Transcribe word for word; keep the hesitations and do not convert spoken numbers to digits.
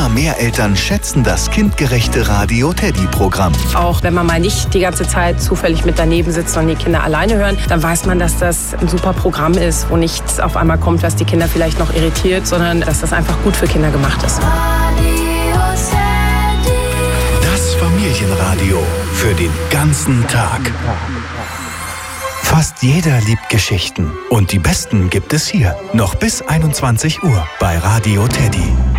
Immer mehr Eltern schätzen das kindgerechte Radio Teddy-Programm. Auch wenn man mal nicht die ganze Zeit zufällig mit daneben sitzt und die Kinder alleine hören, dann weiß man, dass das ein super Programm ist, wo nichts auf einmal kommt, was die Kinder vielleicht noch irritiert, sondern dass das einfach gut für Kinder gemacht ist. Das Familienradio für den ganzen Tag. Fast jeder liebt Geschichten und die besten gibt es hier. Noch bis einundzwanzig Uhr bei Radio Teddy.